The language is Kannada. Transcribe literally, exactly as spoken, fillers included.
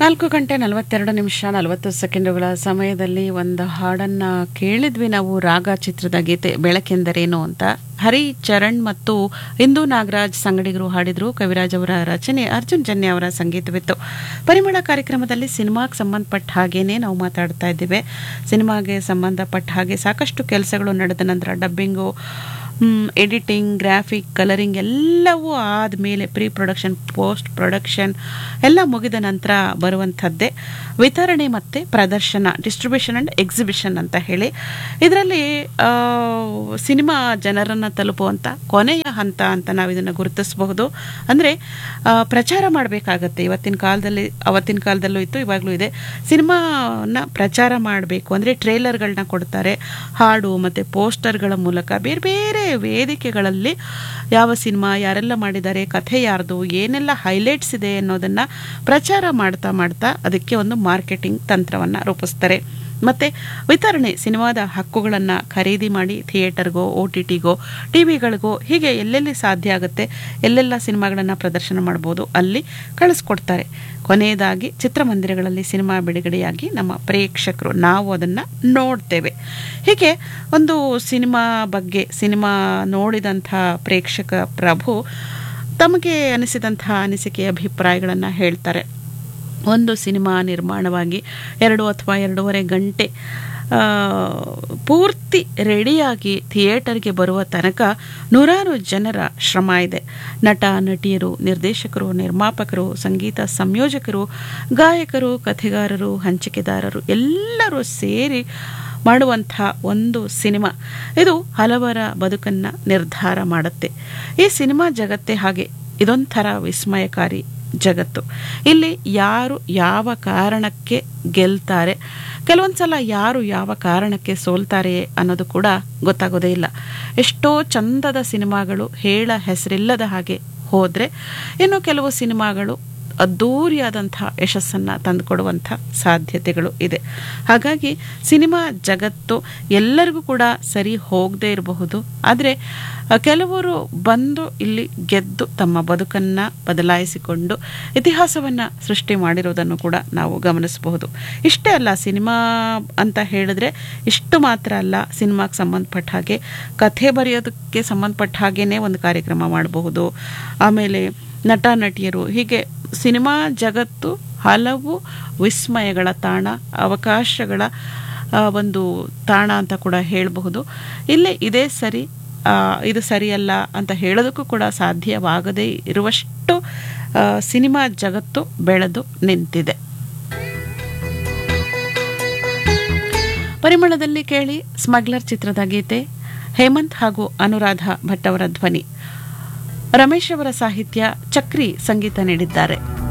ನಾಲ್ಕು ಗಂಟೆ ನಲವತ್ತೆರಡು ನಿಮಿಷ ನಲವತ್ತು ಸೆಕೆಂಡುಗಳ ಸಮಯದಲ್ಲಿ ಒಂದು ಹಾಡನ್ನು ಕೇಳಿದ್ವಿ ನಾವು. ರಾಗ ಚಿತ್ರದ ಗೀತೆ ಬೆಳಕೆಂದರೇನು ಅಂತ ಹರಿ ಚರಣ್ ಮತ್ತು ಇಂದು ನಾಗರಾಜ್ ಸಂಗಡಿಗರು ಹಾಡಿದ್ರು. ಕವಿರಾಜ್ ಅವರ ರಚನೆ, ಅರ್ಜುನ್ ಜನ್ಯ ಅವರ ಸಂಗೀತವಿತ್ತು. ಪರಿಮಳ ಕಾರ್ಯಕ್ರಮದಲ್ಲಿ ಸಿನಿಮಾಗೆ ಸಂಬಂಧಪಟ್ಟ ಹಾಗೇನೆ ನಾವು ಮಾತಾಡ್ತಾ ಇದ್ದೇವೆ. ಸಿನಿಮಾಗೆ ಸಂಬಂಧಪಟ್ಟ ಹಾಗೆ ಸಾಕಷ್ಟು ಕೆಲಸಗಳು ನಡೆದ ನಂತರ ಡಬ್ಬಿಂಗು, ಎಡಿಟಿಂಗ್, ಗ್ರಾಫಿಕ್, ಕಲರಿಂಗ್ ಎಲ್ಲವೂ ಆದಮೇಲೆ ಪ್ರೀ ಪ್ರೊಡಕ್ಷನ್, ಪೋಸ್ಟ್ ಪ್ರೊಡಕ್ಷನ್ ಎಲ್ಲ ಮುಗಿದ ನಂತರ ಬರುವಂಥದ್ದೇ ವಿತರಣೆ ಮತ್ತು ಪ್ರದರ್ಶನ, ಡಿಸ್ಟ್ರಿಬ್ಯೂಷನ್ ಆ್ಯಂಡ್ ಎಕ್ಸಿಬಿಷನ್ ಅಂತ ಹೇಳಿ. ಇದರಲ್ಲಿ ಸಿನಿಮಾ ಜನರನ್ನು ತಲುಪುವಂಥ ಕೊನೆಯ ಹಂತ ಅಂತ ನಾವು ಇದನ್ನು ಗುರುತಿಸಬಹುದು. ಅಂದರೆ ಪ್ರಚಾರ ಮಾಡಬೇಕಾಗತ್ತೆ. ಇವತ್ತಿನ ಕಾಲದಲ್ಲಿ, ಅವತ್ತಿನ ಕಾಲದಲ್ಲೂ ಇತ್ತು, ಇವಾಗಲೂ ಇದೆ. ಸಿನಿಮಾನ ಪ್ರಚಾರ ಮಾಡಬೇಕು ಅಂದರೆ ಟ್ರೇಲರ್ಗಳನ್ನ ಕೊಡ್ತಾರೆ. ಹಾಡು ಮತ್ತು ಪೋಸ್ಟರ್ಗಳ ಮೂಲಕ ಬೇರೆ ಬೇರೆ ವೇದಿಕೆಗಳಲ್ಲಿ ಯಾವ ಸಿನಿಮಾ ಯಾರೆಲ್ಲ ಮಾಡಿದ್ದಾರೆ, ಕಥೆ ಯಾರ್ದು, ಏನೆಲ್ಲ ಹೈಲೈಟ್ಸ್ ಇದೆ ಅನ್ನೋದನ್ನು ಪ್ರಚಾರ ಮಾಡ್ತಾ ಮಾಡ್ತಾ ಅದಕ್ಕೆ ಒಂದು ಮಾರ್ಕೆಟಿಂಗ್ ತಂತ್ರವನ್ನು ರೂಪಿಸ್ತಾರೆ. ಮತ್ತು ವಿತರಣೆ, ಸಿನಿಮಾದ ಹಕ್ಕುಗಳನ್ನು ಖರೀದಿ ಮಾಡಿ ಥಿಯೇಟರ್ಗೋ, ಒ ಟಿ ಟಿಗೋ, ಟಿ ವಿಗಳಿಗೋ, ಹೀಗೆ ಎಲ್ಲೆಲ್ಲಿ ಸಾಧ್ಯ ಆಗುತ್ತೆ, ಎಲ್ಲೆಲ್ಲ ಸಿನಿಮಾಗಳನ್ನು ಪ್ರದರ್ಶನ ಮಾಡ್ಬೋದು ಅಲ್ಲಿ ಕಳಿಸ್ಕೊಡ್ತಾರೆ. ಕೊನೆಯದಾಗಿ ಚಿತ್ರಮಂದಿರಗಳಲ್ಲಿ ಸಿನಿಮಾ ಬಿಡುಗಡೆಯಾಗಿ ನಮ್ಮ ಪ್ರೇಕ್ಷಕರು, ನಾವು ಅದನ್ನು ನೋಡ್ತೇವೆ. ಹೀಗೆ ಒಂದು ಸಿನಿಮಾ ಬಗ್ಗೆ, ಸಿನಿಮಾ ನೋಡಿದಂಥ ಪ್ರೇಕ್ಷಕ ಪ್ರಭು ತಮಗೆ ಅನಿಸಿದಂಥ ಅನಿಸಿಕೆ, ಅಭಿಪ್ರಾಯಗಳನ್ನು ಹೇಳ್ತಾರೆ. ಒಂದು ಸಿನಿಮಾ ನಿರ್ಮಾಣವಾಗಿ ಎರಡು ಅಥವಾ ಎರಡೂವರೆ ಗಂಟೆ ಪೂರ್ತಿ ರೆಡಿಯಾಗಿ ಥಿಯೇಟರ್ಗೆ ಬರುವ ತನಕ ನೂರಾರು ಜನರ ಶ್ರಮ ಇದೆ. ನಟ, ನಟಿಯರು, ನಿರ್ದೇಶಕರು, ನಿರ್ಮಾಪಕರು, ಸಂಗೀತ ಸಂಯೋಜಕರು, ಗಾಯಕರು, ಕಥೆಗಾರರು, ಹಂಚಿಕೆದಾರರು ಎಲ್ಲರೂ ಸೇರಿ ಮಾಡುವಂಥ ಒಂದು ಸಿನಿಮಾ. ಇದು ಹಲವರ ಬದುಕನ್ನು ನಿರ್ಧಾರ ಮಾಡುತ್ತೆ. ಈ ಸಿನಿಮಾ ಜಗತ್ತೇ ಹಾಗೆ, ಇದೊಂಥರ ವಿಸ್ಮಯಕಾರಿ ಜಗತ್ತು. ಇಲ್ಲಿ ಯಾರು ಯಾವ ಕಾರಣಕ್ಕೆ ಗೆಲ್ತಾರೆ, ಕೆಲವೊಂದು ಸಲ ಯಾರು ಯಾವ ಕಾರಣಕ್ಕೆ ಸೋಲ್ತಾರೆ ಅನ್ನೋದು ಕೂಡ ಗೊತ್ತಾಗೋದೇ ಇಲ್ಲ. ಎಷ್ಟೋ ಚಂದದ ಸಿನಿಮಾಗಳು ಹೇಳ ಹೆಸರಿಲ್ಲದ ಹಾಗೆ ಹೋದರೆ, ಇನ್ನು ಕೆಲವು ಸಿನಿಮಾಗಳು ಅದ್ಧೂರಿಯಾದಂಥ ಯಶಸ್ಸನ್ನು ತಂದುಕೊಡುವಂಥ ಸಾಧ್ಯತೆಗಳು ಇದೆ. ಹಾಗಾಗಿ ಸಿನಿಮಾ ಜಗತ್ತು ಎಲ್ಲರಿಗೂ ಕೂಡ ಸರಿ ಹೋಗದೇ ಇರಬಹುದು. ಆದರೆ ಕೆಲವರು ಬಂದು ಇಲ್ಲಿ ಗೆದ್ದು ತಮ್ಮ ಬದುಕನ್ನು ಬದಲಾಯಿಸಿಕೊಂಡು ಇತಿಹಾಸವನ್ನು ಸೃಷ್ಟಿ ಮಾಡಿರೋದನ್ನು ಕೂಡ ನಾವು ಗಮನಿಸಬಹುದು. ಇಷ್ಟೇ ಅಲ್ಲ, ಸಿನಿಮಾ ಅಂತ ಹೇಳಿದ್ರೆ ಇಷ್ಟು ಮಾತ್ರ ಅಲ್ಲ, ಸಿನಿಮಾಗೆ ಸಂಬಂಧಪಟ್ಟ ಹಾಗೆ ಕಥೆ ಬರೆಯೋದಕ್ಕೆ ಸಂಬಂಧಪಟ್ಟ ಹಾಗೇ ಒಂದು ಕಾರ್ಯಕ್ರಮ ಮಾಡಬಹುದು. ಆಮೇಲೆ ನಟ, ನಟಿಯರು, ಹೀಗೆ ಸಿನಿಮಾ ಜಗತ್ತು ಹಲವು ವಿಸ್ಮಯಗಳ ತಾಣ, ಅವಕಾಶಗಳ ಒಂದು ತಾಣ ಅಂತ ಕೂಡ ಹೇಳಬಹುದು. ಇಲ್ಲಿ ಇದೇ ಸರಿ, ಇದು ಸರಿಯಲ್ಲ ಅಂತ ಹೇಳೋದಕ್ಕೂ ಕೂಡ ಸಾಧ್ಯವಾಗದೇ ಇರುವಷ್ಟು ಸಿನಿಮಾ ಜಗತ್ತು ಬೆಳೆದು ನಿಂತಿದೆ. ಪರಿಮಳದಲ್ಲಿ ಕೇಳಿ ಸ್ಮಗ್ಲರ್ ಚಿತ್ರದ ಗೀತೆ. ಹೇಮಂತ್ ಹಾಗೂ ಅನುರಾಧ ಭಟ್ ಅವರ ಧ್ವನಿ, ರಮೇಶ್ ಅವರ ಸಾಹಿತ್ಯ, ಚಕ್ರಿ ಸಂಗೀತ ನೀಡಿದ್ದಾರೆ.